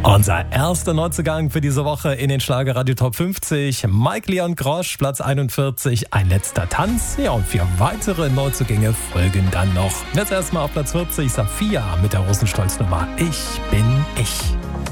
Unser erster Neuzugang für diese Woche in den Schlagerradio Top 50. Mike Leon Grosch, Platz 41, Ein letzter Tanz. Ja, und 4 weitere Neuzugänge folgen dann noch. Jetzt erstmal auf Platz 40, Saphia mit der Rosenstolz-Nummer Ich bin ich.